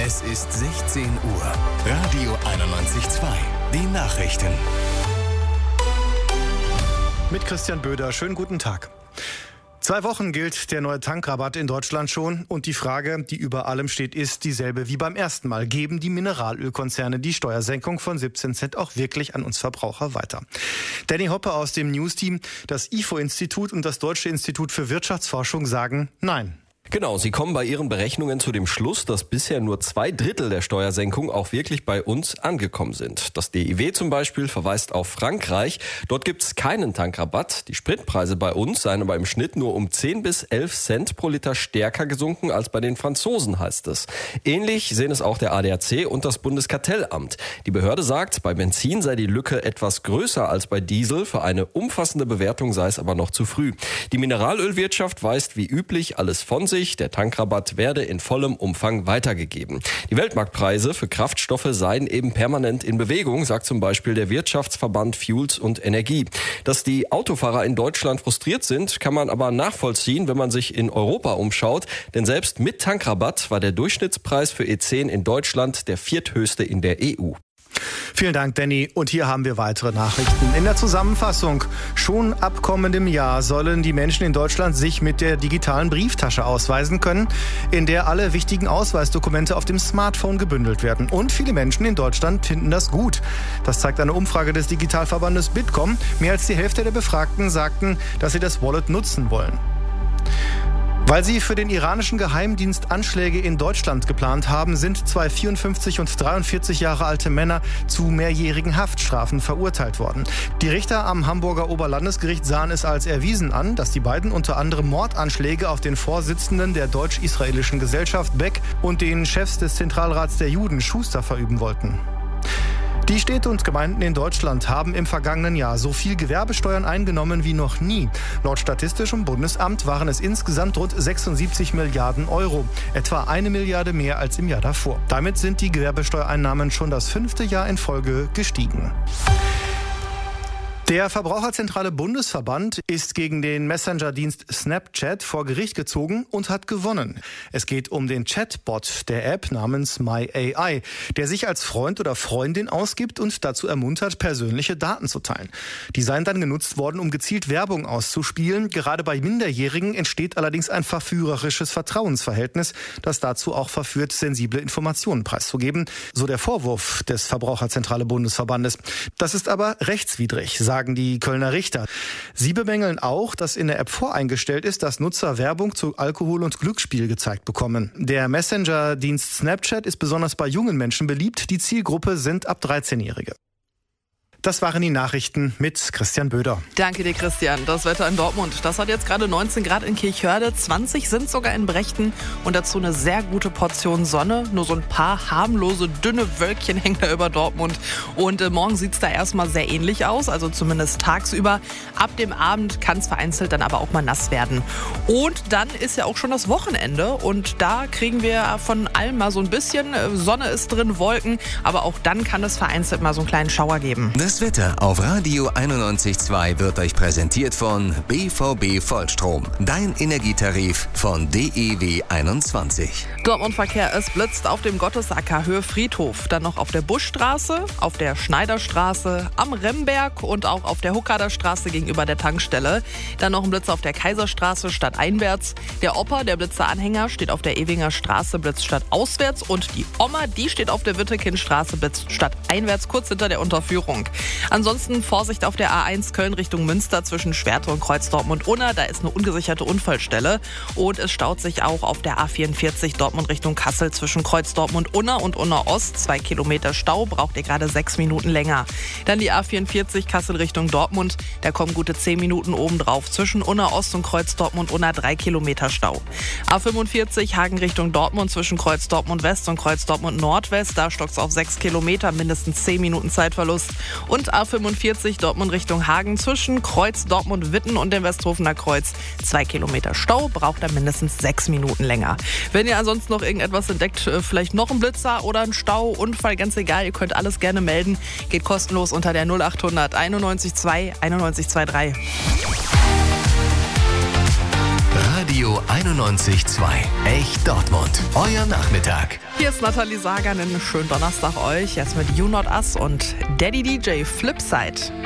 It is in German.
Es ist 16 Uhr. Radio 91.2. Die Nachrichten. Mit Christian Böder. Schönen guten Tag. 2 Wochen gilt der neue Tankrabatt in Deutschland schon. Und die Frage, die über allem steht, ist dieselbe wie beim ersten Mal. Geben die Mineralölkonzerne die Steuersenkung von 17 Cent auch wirklich an uns Verbraucher weiter? Danny Hoppe aus dem News-Team, das IFO-Institut und das Deutsche Institut für Wirtschaftsforschung sagen Nein. Genau, sie kommen bei ihren Berechnungen zu dem Schluss, dass bisher nur 2/3 der Steuersenkung auch wirklich bei uns angekommen sind. Das DIW zum Beispiel verweist auf Frankreich. Dort gibt es keinen Tankrabatt. Die Spritpreise bei uns seien aber im Schnitt nur um 10 bis 11 Cent pro Liter stärker gesunken als bei den Franzosen, heißt es. Ähnlich sehen es auch der ADAC und das Bundeskartellamt. Die Behörde sagt, bei Benzin sei die Lücke etwas größer als bei Diesel. Für eine umfassende Bewertung sei es aber noch zu früh. Die Mineralölwirtschaft weist wie üblich alles von sich. Der Tankrabatt werde in vollem Umfang weitergegeben. Die Weltmarktpreise für Kraftstoffe seien eben permanent in Bewegung, sagt zum Beispiel der Wirtschaftsverband Fuels und Energie. Dass die Autofahrer in Deutschland frustriert sind, kann man aber nachvollziehen, wenn man sich in Europa umschaut. Denn selbst mit Tankrabatt war der Durchschnittspreis für E10 in Deutschland der vierthöchste in der EU. Vielen Dank, Danny. Und hier haben wir weitere Nachrichten. In der Zusammenfassung: Schon ab kommendem Jahr sollen die Menschen in Deutschland sich mit der digitalen Brieftasche ausweisen können, in der alle wichtigen Ausweisdokumente auf dem Smartphone gebündelt werden. Und viele Menschen in Deutschland finden das gut. Das zeigt eine Umfrage des Digitalverbandes Bitkom. Mehr als die Hälfte der Befragten sagten, dass sie das Wallet nutzen wollen. Weil sie für den iranischen Geheimdienst Anschläge in Deutschland geplant haben, sind 2 54 und 43 Jahre alte Männer zu mehrjährigen Haftstrafen verurteilt worden. Die Richter am Hamburger Oberlandesgericht sahen es als erwiesen an, dass die beiden unter anderem Mordanschläge auf den Vorsitzenden der deutsch-israelischen Gesellschaft Beck und den Chefs des Zentralrats der Juden Schuster verüben wollten. Die Städte und Gemeinden in Deutschland haben im vergangenen Jahr so viel Gewerbesteuern eingenommen wie noch nie. Laut Statistischem Bundesamt waren es insgesamt rund 76 Milliarden Euro, etwa 1 Milliarde mehr als im Jahr davor. Damit sind die Gewerbesteuereinnahmen schon das 5. Jahr in Folge gestiegen. Der Verbraucherzentrale Bundesverband ist gegen den Messenger-Dienst Snapchat vor Gericht gezogen und hat gewonnen. Es geht um den Chatbot der App namens MyAI, der sich als Freund oder Freundin ausgibt und dazu ermuntert, persönliche Daten zu teilen. Die seien dann genutzt worden, um gezielt Werbung auszuspielen. Gerade bei Minderjährigen entsteht allerdings ein verführerisches Vertrauensverhältnis, das dazu auch verführt, sensible Informationen preiszugeben. So der Vorwurf des Verbraucherzentrale Bundesverbandes. Das ist aber rechtswidrig, sagen die Kölner Richter. Sie bemängeln auch, dass in der App voreingestellt ist, dass Nutzer Werbung zu Alkohol und Glücksspiel gezeigt bekommen. Der Messenger-Dienst Snapchat ist besonders bei jungen Menschen beliebt. Die Zielgruppe sind ab 13-Jährige. Das waren die Nachrichten mit Christian Böder. Danke dir, Christian. Das Wetter in Dortmund, das hat jetzt gerade 19 Grad in Kirchhörde, 20 sind sogar in Brechten und dazu eine sehr gute Portion Sonne. Nur so ein paar harmlose, dünne Wölkchen hängen da über Dortmund. Und morgen sieht es da erstmal sehr ähnlich aus, also zumindest tagsüber. Ab dem Abend kann es vereinzelt dann aber auch mal nass werden. Und dann ist ja auch schon das Wochenende und da kriegen wir von allem mal so ein bisschen. Sonne ist drin, Wolken, aber auch dann kann es vereinzelt mal so einen kleinen Schauer geben. Das Wetter auf Radio 91.2 wird euch präsentiert von BVB Vollstrom. Dein Energietarif von DEW 21. Dortmund-Verkehr, es blitzt auf dem Gottesacker Höhe Friedhof. Dann noch auf der Buschstraße, auf der Schneiderstraße, am Remberg und auch auf der Huckader Straße gegenüber der Tankstelle. Dann noch ein Blitz auf der Kaiserstraße stadteinwärts. Der Opa, der Blitzeranhänger, steht auf der Ewinger Straße, blitzt stadtauswärts. Und die Oma, die steht auf der Wittekindstraße, blitzt stadteinwärts, kurz hinter der Unterführung. Ansonsten Vorsicht auf der A1 Köln Richtung Münster zwischen Schwerte und Kreuz Dortmund-Unna. Da ist eine ungesicherte Unfallstelle. Und es staut sich auch auf der A44 Dortmund Richtung Kassel zwischen Kreuz Dortmund-Unna und Unna-Ost. 2 Kilometer Stau, braucht ihr gerade 6 Minuten länger. Dann die A44 Kassel Richtung Dortmund. Da kommen gute 10 Minuten obendrauf. Zwischen Unna-Ost und Kreuz Dortmund-Unna 3 Kilometer Stau. A45 Hagen Richtung Dortmund zwischen Kreuz Dortmund-West und Kreuz Dortmund-Nordwest. Da stockt es auf 6 Kilometer, mindestens 10 Minuten Zeitverlust. Und A45 Dortmund Richtung Hagen zwischen Kreuz Dortmund-Witten und dem Westhofener Kreuz 2 Kilometer Stau, braucht dann mindestens 6 Minuten länger. Wenn ihr ansonsten noch irgendetwas entdeckt, vielleicht noch ein Blitzer oder ein Stau, Unfall, ganz egal, ihr könnt alles gerne melden. Geht kostenlos unter der 0800 91 2 91 23. Radio 91.2. Echt Dortmund. Euer Nachmittag. Hier ist Nathalie Sager, einen schönen Donnerstag euch. Erstmal die You Not Us und Daddy DJ Flipside.